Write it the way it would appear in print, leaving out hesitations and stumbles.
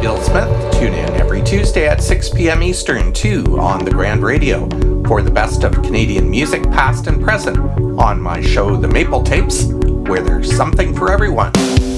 Bill Smith. Tune in every Tuesday at 6 p.m. Eastern, 2 on the Grand Radio, for the best of Canadian music, past and present, on my show, The Maple Tapes, where there's something for everyone.